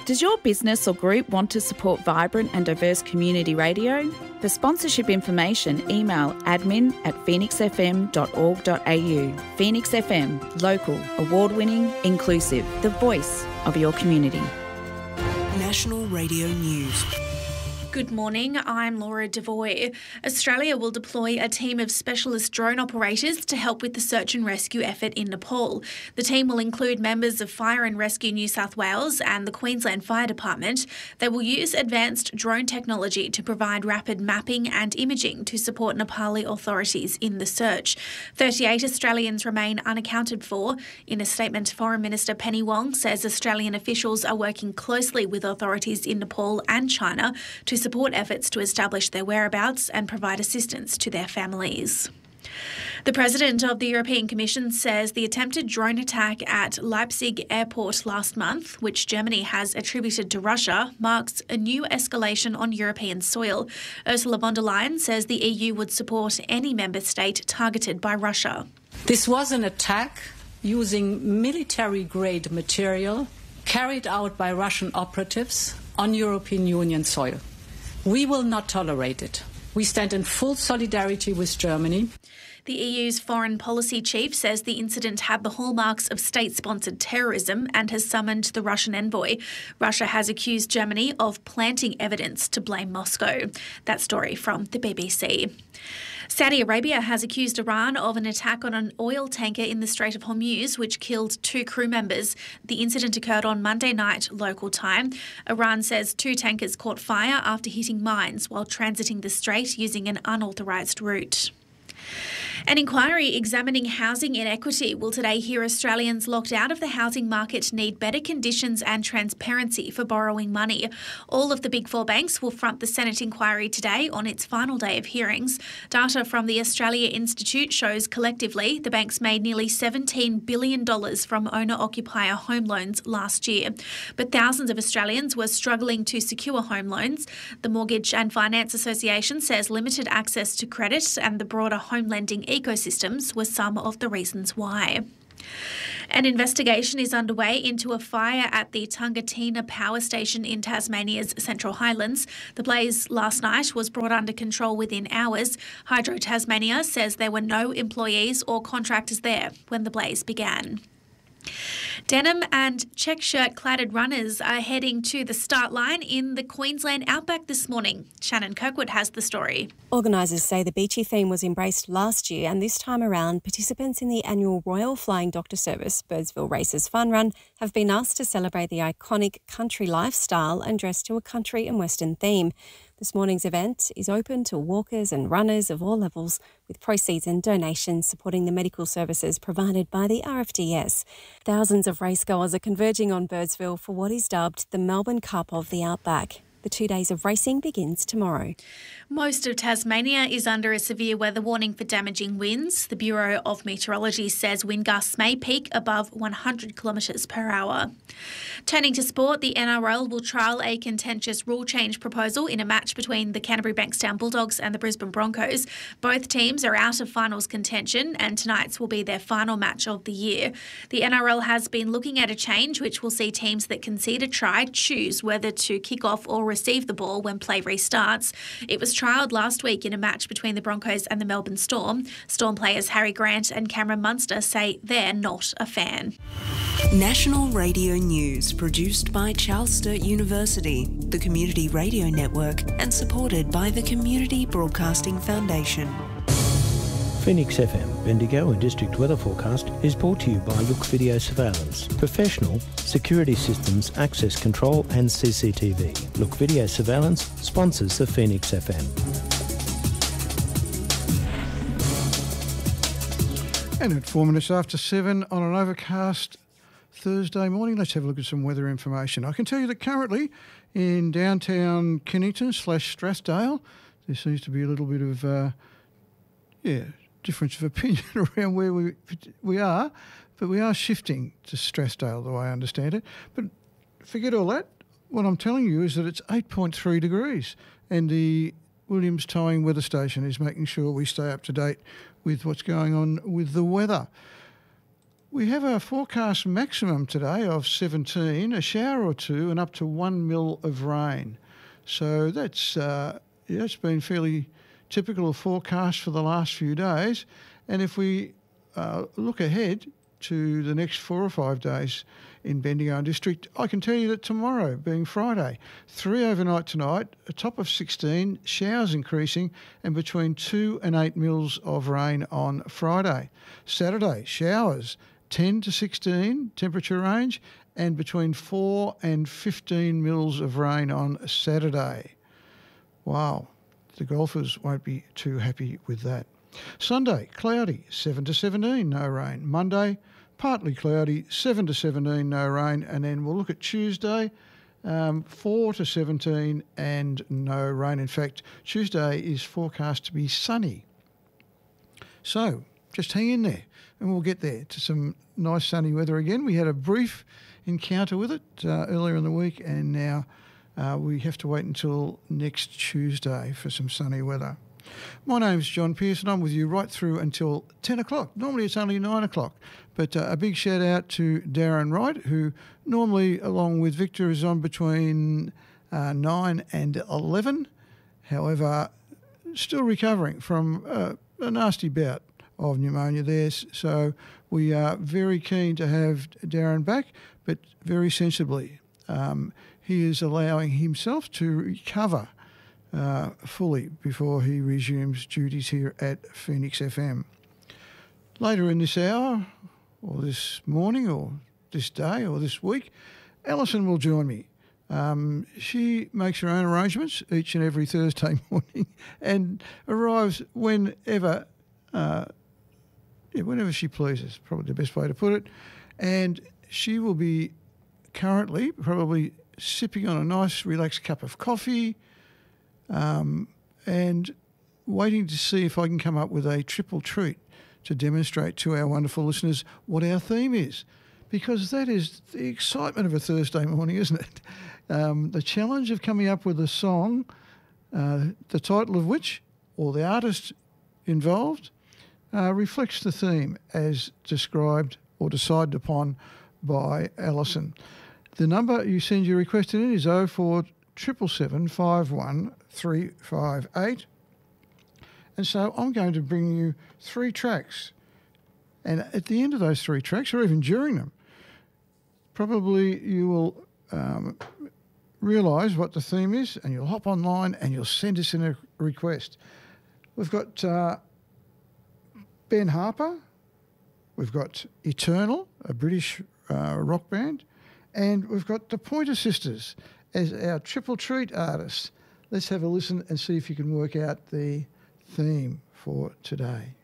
Does your business or group want to support vibrant and diverse community radio? For sponsorship information, email admin@phoenixfm.org.au. Phoenix FM, local, award-winning, inclusive, the voice of your community. National Radio News. Good morning, I'm Laura Devoy. Australia will deploy a team of specialist drone operators to help with the search and rescue effort in Nepal. The team will include members of Fire and Rescue New South Wales and the Queensland Fire Department. They will use advanced drone technology to provide rapid mapping and imaging to support Nepali authorities in the search. 38 Australians remain unaccounted for. In a statement, Foreign Minister Penny Wong says Australian officials are working closely with authorities in Nepal and China to support efforts to establish their whereabouts and provide assistance to their families. The President of the European Commission says the attempted drone attack at Leipzig airport last month, which Germany has attributed to Russia, marks a new escalation on European soil. Ursula von der Leyen says the EU would support any member state targeted by Russia. This was an attack using military-grade material carried out by Russian operatives on European Union soil. We will not tolerate it. We stand in full solidarity with Germany. The EU's foreign policy chief says the incident had the hallmarks of state-sponsored terrorism and has summoned the Russian envoy. Russia has accused Germany of planting evidence to blame Moscow. That story from the BBC. Saudi Arabia has accused Iran of an attack on an oil tanker in the Strait of Hormuz, which killed 2 crew members. The incident occurred on Monday night, local time. Iran says 2 tankers caught fire after hitting mines while transiting the strait using an unauthorised route. An inquiry examining housing inequity will today hear Australians locked out of the housing market need better conditions and transparency for borrowing money. All of the Big Four banks will front the Senate inquiry today on its final day of hearings. Data from the Australia Institute shows collectively the banks made nearly $17 billion from owner-occupier home loans last year. But thousands of Australians were struggling to secure home loans. The Mortgage and Finance Association says limited access to credit and the broader home lending ecosystems were some of the reasons why. An investigation is underway into a fire at the Tungatina Power Station in Tasmania's Central Highlands. The blaze last night was brought under control within hours. Hydro Tasmania says there were no employees or contractors there when the blaze began. Denim and check shirt cladded runners are heading to the start line in the Queensland Outback this morning. Shannon Kirkwood has the story. Organisers say the beachy theme was embraced last year, and this time around participants in the annual Royal Flying Doctor Service Birdsville Races Fun Run have been asked to celebrate the iconic country lifestyle and dress to a country and western theme. This morning's event is open to walkers and runners of all levels, with proceeds and donations supporting the medical services provided by the RFDS. Thousands of racegoers are converging on Birdsville for what is dubbed the Melbourne Cup of the Outback. The 2 days of racing begins tomorrow. Most of Tasmania is under a severe weather warning for damaging winds. The Bureau of Meteorology says wind gusts may peak above 100 kilometres per hour. Turning to sport, the NRL will trial a contentious rule change proposal in a match between the Canterbury Bankstown Bulldogs and the Brisbane Broncos. Both teams are out of finals contention, and tonight's will be their final match of the year. The NRL has been looking at a change which will see teams that concede a try choose whether to kick off or receive the ball when play restarts. It was trialled last week in a match between the Broncos and the Melbourne Storm. Storm players Harry Grant and Cameron Munster say they're not a fan. National Radio News, produced by Charles Sturt University, the Community Radio Network, and supported by the Community Broadcasting Foundation. Phoenix FM Bendigo and District Weather Forecast is brought to you by Look Video Surveillance. Professional security systems, access control and CCTV. Look Video Surveillance sponsors the Phoenix FM. And at 4 minutes after 7 on an overcast Thursday morning, let's have a look at some weather information. I can tell you that currently in downtown Kennington / Strathdale, there seems to be a little bit of, difference of opinion around where we are, but we are shifting to Strathdale, the way I understand it. But forget all that. What I'm telling you is that it's 8.3 degrees, and the Williams Towing Weather Station is making sure we stay up to date with what's going on with the weather. We have a forecast maximum today of 17, a shower or two, and up to 1 mil of rain. So that's been fairly typical of forecast for the last few days. And if we look ahead to the next 4 or 5 days in Bendigo and District, I can tell you that tomorrow, being Friday, 3 overnight tonight, a top of 16, showers increasing, and between 2 and 8 mils of rain on Friday. Saturday, showers, 10 to 16 temperature range, and between 4 and 15 mils of rain on Saturday. Wow, the golfers won't be too happy with that. Sunday, cloudy, 7 to 17, no rain. Monday, partly cloudy, 7 to 17, no rain. And then we'll look at Tuesday, 4 to 17 and no rain. In fact, Tuesday is forecast to be sunny. So just hang in there and we'll get there to some nice sunny weather again. We had a brief encounter with it earlier in the week, and now we have to wait until next Tuesday for some sunny weather. My name's John Pearson. I'm with you right through until 10 o'clock. Normally it's only 9 o'clock, but a big shout out to Darren Wright, who normally, along with Victor, is on between 9 and 11. However, still recovering from a nasty bout of pneumonia there. So we are very keen to have Darren back, but very sensibly. He is allowing himself to recover fully before he resumes duties here at Phoenix FM. Later in this hour, or this morning, or this day, or this week, Alison will join me. She makes her own arrangements each and every Thursday morning and arrives whenever she pleases, probably the best way to put it. And she will be currently probably sipping on a nice relaxed cup of coffee, and waiting to see if I can come up with a triple treat to demonstrate to our wonderful listeners what our theme is, because that is the excitement of a Thursday morning, isn't it? The challenge of coming up with a song, the title of which, or the artist involved, reflects the theme as described or decided upon by Alison. The number you send your request in is 0477 51 358. And so I'm going to bring you 3 tracks. And at the end of those 3 tracks, or even during them, probably you will realise what the theme is, and you'll hop online and you'll send us in a request. We've got Ben Harper, we've got Eternal, a British rock band, and we've got the Pointer Sisters as our triple treat artists. Let's have a listen and see if you can work out the theme for today.